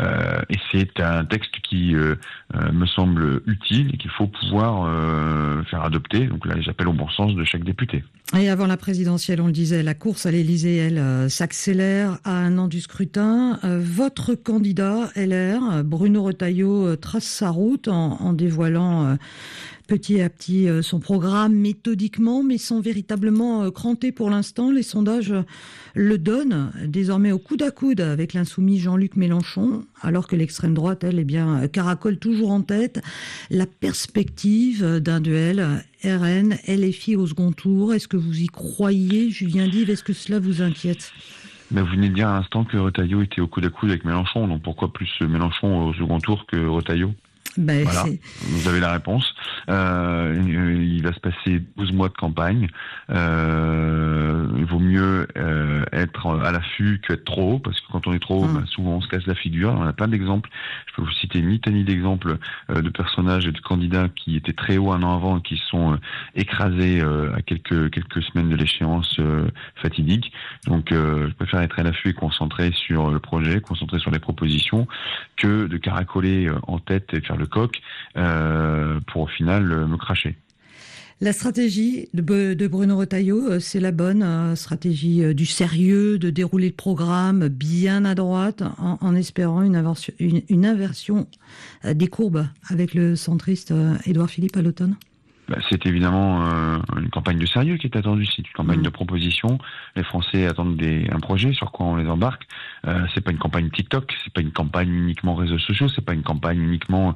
Et c'est un texte qui me semble utile et qu'il faut pouvoir faire adopter. Donc là, j'appelle au bon sens de chaque député. Et avant la présidentielle, on le disait, la course à l'Élysée, elle, s'accélère à un an du scrutin. Votre candidat LR, Bruno Retailleau, trace sa route en dévoilant petit à petit son programme méthodiquement, mais sans véritablement cranter pour l'instant. Les sondages le donnent désormais au coude à coude avec l'insoumis Jean-Luc Mélenchon, alors que l'extrême droite, elle, caracole toujours en tête. La perspective d'un duel RN, LFI au second tour, est-ce que vous y croyez, Julien Dive? Est-ce que cela vous inquiète? Vous venez de dire à l'instant que Retailleau était au coude à coude avec Mélenchon, donc pourquoi plus Mélenchon au second tour que Retailleau? Voilà, vous avez la réponse. Il va se passer 12 mois de campagne. Il vaut mieux être à l'affût qu'être trop haut, parce que quand on est trop haut, souvent on se casse la figure. On a plein d'exemples. Je peux vous citer une litanie d'exemples de personnages et de candidats qui étaient très hauts un an avant et qui se sont écrasés à quelques semaines de l'échéance fatidique. Donc je préfère être à l'affût et concentré sur le projet, concentré sur les propositions, que de caracoler en tête et faire le coq pour au final me cracher. La stratégie de Bruno Retailleau, c'est la bonne stratégie du sérieux, de dérouler le programme bien à droite, en espérant une inversion des courbes avec le centriste Édouard Philippe à l'automne. C'est évidemment une campagne de sérieux qui est attendue, c'est une campagne de proposition. Les Français attendent un projet sur quoi on les embarque. C'est pas une campagne TikTok, c'est pas une campagne uniquement réseaux sociaux, c'est pas une campagne uniquement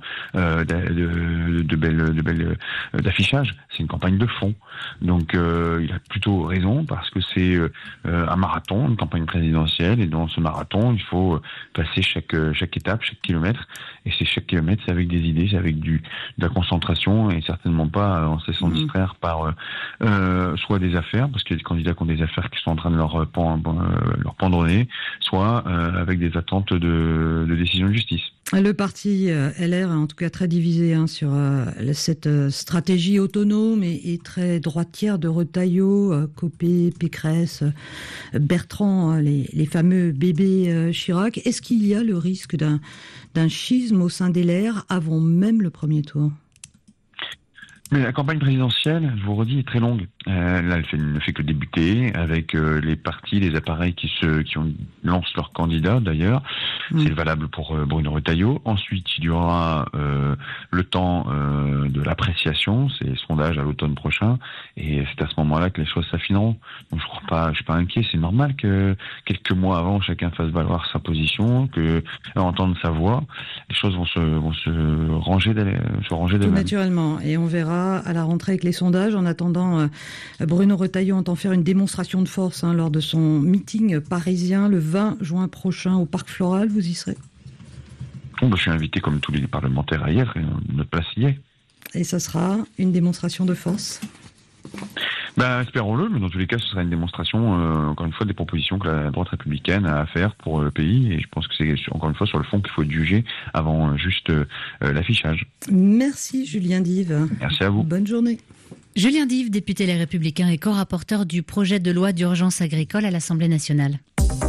d'affichage, c'est une campagne de fond. Donc il a plutôt raison parce que c'est un marathon, une campagne présidentielle, et dans ce marathon il faut passer chaque étape, chaque kilomètre, et chaque kilomètre c'est avec des idées, c'est avec de la concentration et certainement pas pas en se laissant distraire par soit des affaires, parce qu'il y a des candidats qui ont des affaires qui sont en train de leur pendre au nez, soit avec des attentes de décision de justice. Le parti LR est en tout cas très divisé sur cette stratégie autonome et très droitière de Retailleau, Copé, Pécresse, Bertrand, les fameux bébés Chirac. Est-ce qu'il y a le risque d'un schisme au sein des LR avant même le premier tour ? Mais la campagne présidentielle, je vous redis, est très longue. Là, elle ne fait que débuter avec les partis, les appareils qui lancent leurs candidats d'ailleurs. C'est valable pour Bruno Retailleau. Ensuite, il y aura le temps de l'appréciation, c'est les sondages à l'automne prochain, et c'est à ce moment-là que les choses s'affineront. Donc je suis pas inquiet. C'est normal que quelques mois avant, chacun fasse valoir sa position, que entendre sa voix. Les choses vont se ranger d'elles-mêmes. Naturellement, et on verra à la rentrée avec les sondages. En attendant, Bruno Retailleau entend faire une démonstration de force lors de son meeting parisien le 20 juin prochain au Parc Floral. Vous y serez ? Bon, je suis invité comme tous les parlementaires à y être, et notre place y est. Et ça sera une démonstration de force ? Espérons-le, mais dans tous les cas, ce sera une démonstration, encore une fois, des propositions que la droite républicaine a à faire pour le pays. Et je pense que c'est, encore une fois, sur le fond qu'il faut être jugé avant juste l'affichage. Merci Julien Dive. Merci à vous. Bonne journée. Julien Dive, député Les Républicains et co-rapporteur du projet de loi d'urgence agricole à l'Assemblée nationale.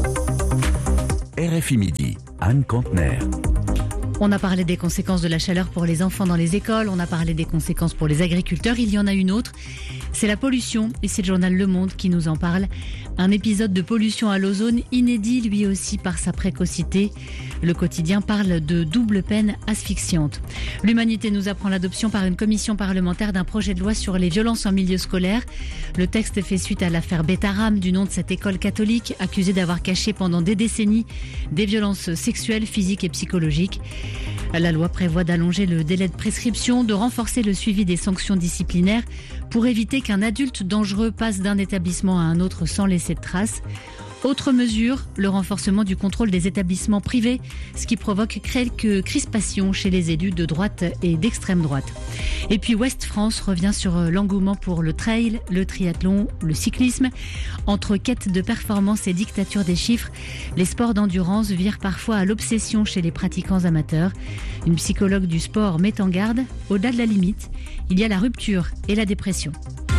RFI Midi, Anne Contener. On a parlé des conséquences de la chaleur pour les enfants dans les écoles, on a parlé des conséquences pour les agriculteurs, il y en a une autre, c'est la pollution, et c'est le journal Le Monde qui nous en parle. Un épisode de pollution à l'ozone inédit lui aussi par sa précocité. Le quotidien parle de double peine asphyxiante. L'Humanité nous apprend l'adoption par une commission parlementaire d'un projet de loi sur les violences en milieu scolaire. Le texte fait suite à l'affaire Betaram, du nom de cette école catholique, accusée d'avoir caché pendant des décennies des violences sexuelles, physiques et psychologiques. La loi prévoit d'allonger le délai de prescription, de renforcer le suivi des sanctions disciplinaires pour éviter qu'un adulte dangereux passe d'un établissement à un autre sans laisser de traces. Autre mesure, le renforcement du contrôle des établissements privés, ce qui provoque quelques crispations chez les élus de droite et d'extrême droite. Et puis Ouest France revient sur l'engouement pour le trail, le triathlon, le cyclisme. Entre quête de performance et dictature des chiffres, les sports d'endurance virent parfois à l'obsession chez les pratiquants amateurs. Une psychologue du sport met en garde, au-delà de la limite, il y a la rupture et la dépression.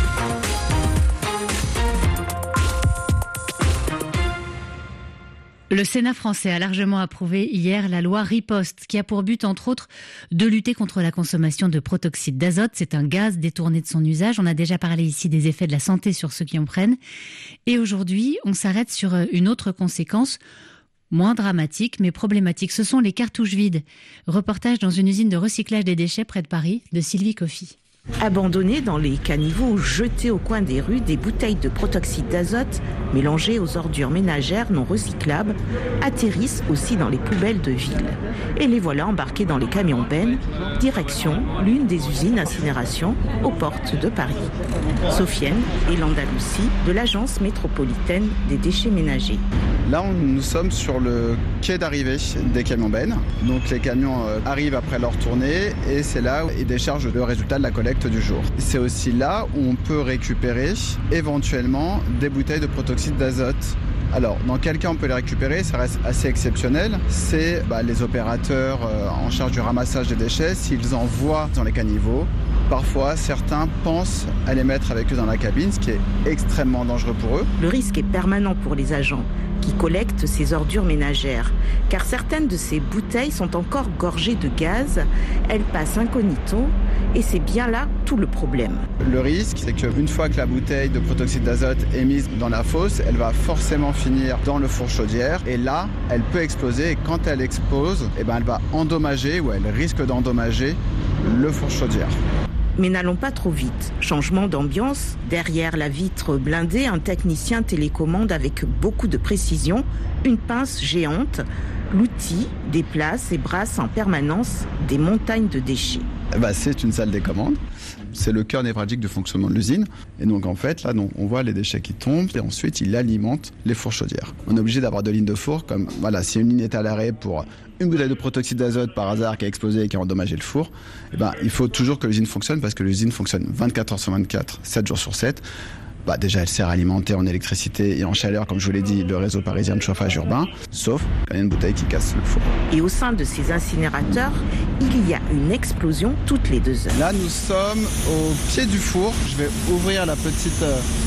Le Sénat français a largement approuvé hier la loi Riposte, qui a pour but, entre autres, de lutter contre la consommation de protoxyde d'azote. C'est un gaz détourné de son usage. On a déjà parlé ici des effets de la santé sur ceux qui en prennent. Et aujourd'hui, on s'arrête sur une autre conséquence, moins dramatique, mais problématique. Ce sont les cartouches vides. Reportage dans une usine de recyclage des déchets près de Paris, de Sylvie Coffy. Abandonnées dans les caniveaux ou jetées au coin des rues, des bouteilles de protoxyde d'azote mélangées aux ordures ménagères non recyclables atterrissent aussi dans les poubelles de ville. Et les voilà embarquées dans les camions bennes, direction l'une des usines d'incinération aux portes de Paris. Sofiane et l'Andalousie de l'Agence métropolitaine des déchets ménagers. Là, nous sommes sur le quai d'arrivée des camions bennes. Donc les camions arrivent après leur tournée et c'est là où ils déchargent le résultat de la collecte du jour. C'est aussi là où on peut récupérer éventuellement des bouteilles de protoxyde d'azote. Alors, dans quel cas on peut les récupérer, ça reste assez exceptionnel. C'est les opérateurs en charge du ramassage des déchets, s'ils en voient dans les caniveaux. Parfois, certains pensent à les mettre avec eux dans la cabine, ce qui est extrêmement dangereux pour eux. Le risque est permanent pour les agents qui collectent ces ordures ménagères, car certaines de ces bouteilles sont encore gorgées de gaz, elles passent incognito, et c'est bien là tout le problème. Le risque, c'est qu'une fois que la bouteille de protoxyde d'azote est mise dans la fosse, elle va forcément finir dans le four chaudière, et là, elle peut exploser, et quand elle explose, elle va endommager, ou elle risque d'endommager le four chaudière. Mais n'allons pas trop vite. Changement d'ambiance. Derrière la vitre blindée, un technicien télécommande avec beaucoup de précision une pince géante. L'outil déplace et brasse en permanence des montagnes de déchets. C'est une salle des commandes. C'est le cœur névralgique du fonctionnement de l'usine. Et donc en fait, là, on voit les déchets qui tombent et ensuite il alimente les fours chaudières. On est obligé d'avoir 2 lignes de four, comme si une ligne est à l'arrêt pour une bouteille de protoxyde d'azote par hasard qui a explosé et qui a endommagé le four, il faut toujours que l'usine fonctionne parce que l'usine fonctionne 24 heures sur 24, 7 jours sur 7. Déjà, elle sert à alimenter en électricité et en chaleur, comme je vous l'ai dit, le réseau parisien de chauffage urbain, sauf quand il y a une bouteille qui casse le four. Et au sein de ces incinérateurs, il y a une explosion toutes les 2 heures. Là, nous sommes au pied du four. Je vais ouvrir la petite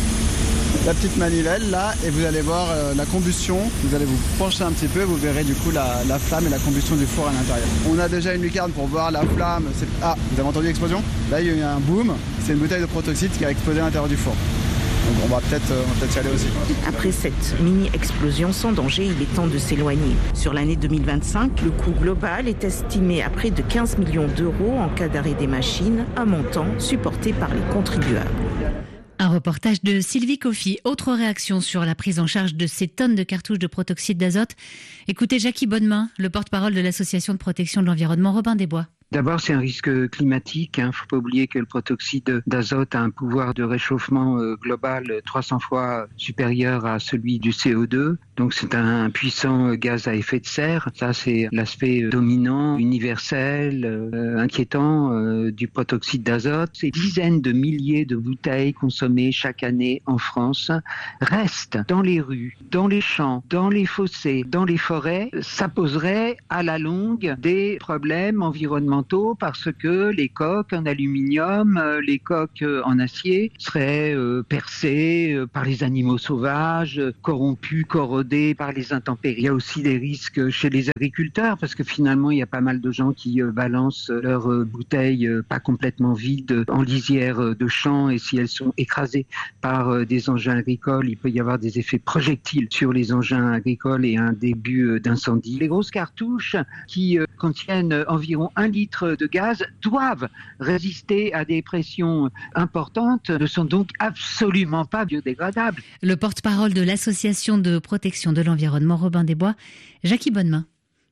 manivelle, là, et vous allez voir la combustion. Vous allez vous pencher un petit peu, vous verrez du coup la flamme et la combustion du four à l'intérieur. On a déjà une lucarne pour voir la flamme. Ah, vous avez entendu l'explosion ? Là, il y a eu un boom. C'est une bouteille de protoxyde qui a explosé à l'intérieur du four. Donc on va peut-être y aller aussi. Après cette mini-explosion sans danger, il est temps de s'éloigner. Sur l'année 2025, le coût global est estimé à près de 15 millions d'euros en cas d'arrêt des machines, un montant supporté par les contribuables. Un reportage de Sylvie Coffy. Autre réaction sur la prise en charge de ces tonnes de cartouches de protoxyde d'azote. Écoutez Jackie Bonnemain, le porte-parole de l'Association de protection de l'environnement Robin des Bois. D'abord, c'est un risque climatique. Il ne faut pas oublier que le protoxyde d'azote a un pouvoir de réchauffement global 300 fois supérieur à celui du CO2. Donc, c'est un puissant gaz à effet de serre. Ça, c'est l'aspect dominant, universel, inquiétant du protoxyde d'azote. Ces dizaines de milliers de bouteilles consommées chaque année en France restent dans les rues, dans les champs, dans les fossés, dans les forêts. Ça poserait à la longue des problèmes environnementaux parce que les coques en aluminium, les coques en acier seraient percées par les animaux sauvages, corrompues, corrodées par les intempéries. Il y a aussi des risques chez les agriculteurs parce que finalement il y a pas mal de gens qui balancent leurs bouteilles pas complètement vides en lisière de champs et si elles sont écrasées par des engins agricoles, il peut y avoir des effets projectiles sur les engins agricoles et un début d'incendie. Les grosses cartouches qui contiennent environ 1 litre de gaz doivent résister à des pressions importantes, ne sont donc absolument pas biodégradables. Le porte-parole de l'Association de protection de l'environnement Robin des Bois, Jackie Bonnemain.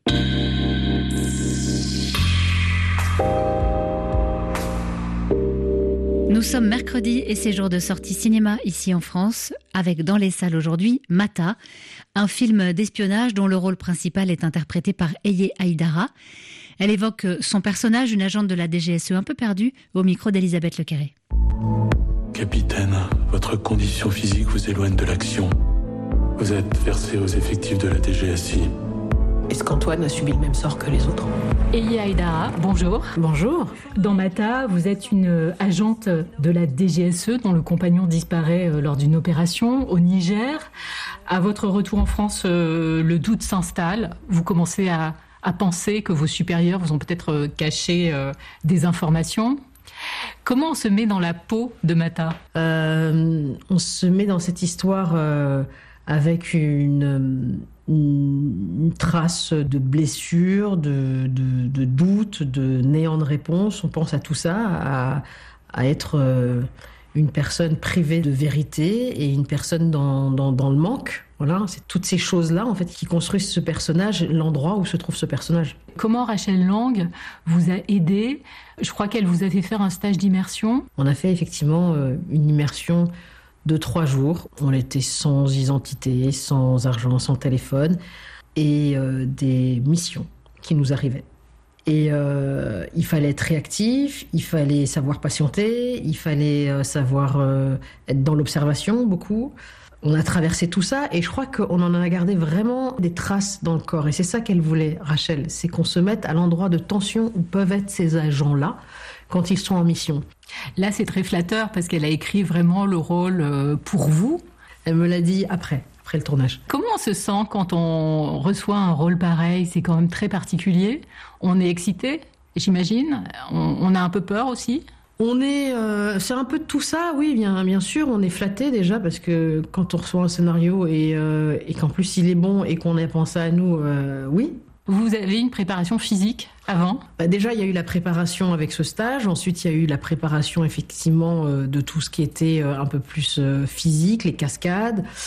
Nous sommes mercredi et c'est jour de sortie cinéma ici en France, avec dans les salles aujourd'hui Mata, un film d'espionnage dont le rôle principal est interprété par Eye Aïdara. Elle évoque son personnage, une agente de la DGSE un peu perdue, au micro d'Elisabeth Lequéré. Capitaine, votre condition physique vous éloigne de l'action. Vous êtes versé aux effectifs de la DGSI. Est-ce qu'Antoine a subi le même sort que les autres ? Eye Aïdara, bonjour. Bonjour. Dans Mata, vous êtes une agente de la DGSE dont le compagnon disparaît lors d'une opération au Niger. À votre retour en France, le doute s'installe. Vous commencez à penser que vos supérieurs vous ont peut-être caché des informations. Comment on se met dans la peau de Mata ? On se met dans cette histoire avec une trace de blessure, de doute, de néant de réponse. On pense à tout ça, à être une personne privée de vérité et une personne dans le manque. Voilà, c'est toutes ces choses-là en fait qui construisent ce personnage, l'endroit où se trouve ce personnage. Comment Rachel Lang vous a aidé ? Je crois qu'elle vous a fait faire un stage d'immersion. On a fait effectivement une immersion de 3 jours. On était sans identité, sans argent, sans téléphone et des missions qui nous arrivaient. Et il fallait être réactif, il fallait savoir patienter, il fallait savoir être dans l'observation beaucoup. On a traversé tout ça et je crois qu'on en a gardé vraiment des traces dans le corps. Et c'est ça qu'elle voulait, Rachel, c'est qu'on se mette à l'endroit de tension où peuvent être ces agents-là quand ils sont en mission. Là, c'est très flatteur parce qu'elle a écrit vraiment le rôle pour vous. Elle me l'a dit après le tournage. Comment on se sent quand on reçoit un rôle pareil ? C'est quand même très particulier. On est excité, j'imagine. On a un peu peur aussi. C'est un peu de tout ça, oui, bien sûr. On est flatté déjà parce que quand on reçoit un scénario et qu'en plus il est bon et qu'on a pensé à nous, oui. Vous avez une préparation physique avant ? Déjà, il y a eu la préparation avec ce stage. Ensuite, il y a eu la préparation effectivement de tout ce qui était un peu plus physique, les cascades.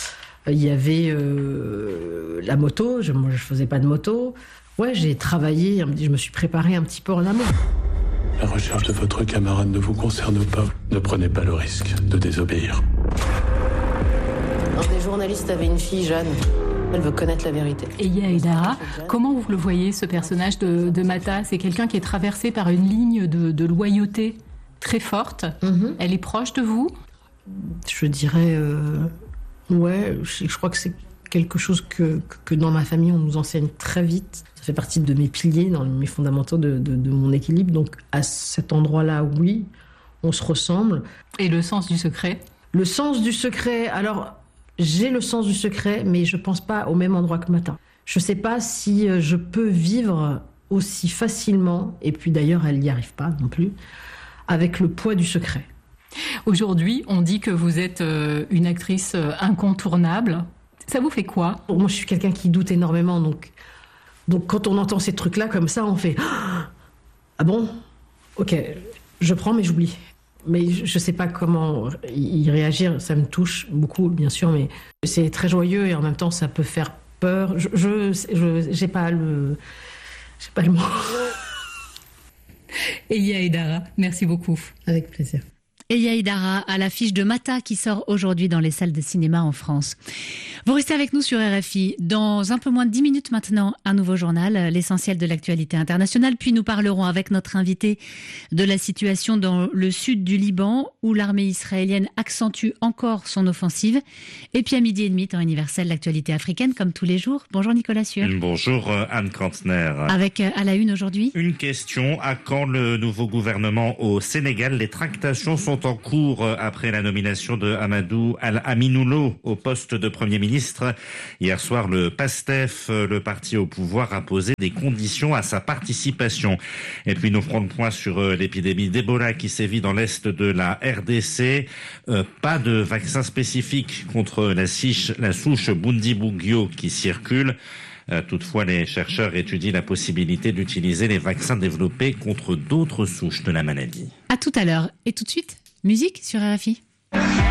Il y avait la moto, moi je faisais pas de moto. Ouais, j'ai travaillé, je me suis préparée un petit peu en amont. La recherche de votre camarade ne vous concerne pas. Ne prenez pas le risque de désobéir. Un des journalistes avait une fille, Jeanne. Elle veut connaître la vérité. Eya Aidara, comment vous le voyez, ce personnage de Mata? C'est quelqu'un qui est traversé par une ligne de loyauté très forte. Elle est proche de vous? Je dirais... ouais, je crois que c'est quelque chose que dans ma famille, on nous enseigne très vite. Ça fait partie de mes piliers, dans mes fondamentaux de mon équilibre. Donc, à cet endroit-là, oui, on se ressemble. Et le sens du secret? Le sens du secret, alors, j'ai le sens du secret, mais je pense pas au même endroit que Mata. Je sais pas si je peux vivre aussi facilement, et puis d'ailleurs, elle n'y arrive pas non plus, avec le poids du secret. Aujourd'hui, on dit que vous êtes une actrice incontournable. Ça vous fait quoi? Moi, je suis quelqu'un qui doute énormément, donc quand on entend ces trucs-là comme ça, on fait « Ah bon? Ok, je prends, mais j'oublie. » Mais je sais pas comment y réagir, ça me touche beaucoup, bien sûr, mais c'est très joyeux et en même temps, ça peut faire peur. J'ai pas le mot. Eya Aidara, merci beaucoup. Avec plaisir. Eya Aidara à l'affiche de Mata qui sort aujourd'hui dans les salles de cinéma en France. Vous restez avec nous sur RFI. Dans un peu moins de 10 minutes maintenant, un nouveau journal, l'essentiel de l'actualité internationale. Puis nous parlerons avec notre invité de la situation dans le sud du Liban où l'armée israélienne accentue encore son offensive. Et puis à 12h30, temps universel, l'actualité africaine comme tous les jours. Bonjour Nicolas Sueur. Bonjour Anne Krantner. Avec à la une aujourd'hui. Une question, à quand le nouveau gouvernement au Sénégal? Les tractations sont en cours après la nomination de Amadou Al-Aminoulo au poste de Premier ministre. Hier soir, le PASTEF, le parti au pouvoir, a posé des conditions à sa participation. Et puis nous ferons le point sur l'épidémie d'Ebola qui sévit dans l'est de la RDC. Pas de vaccin spécifique contre la souche Bundibugyo qui circule. Toutefois, les chercheurs étudient la possibilité d'utiliser les vaccins développés contre d'autres souches de la maladie. À tout à l'heure. Et tout de suite, musique sur RFI.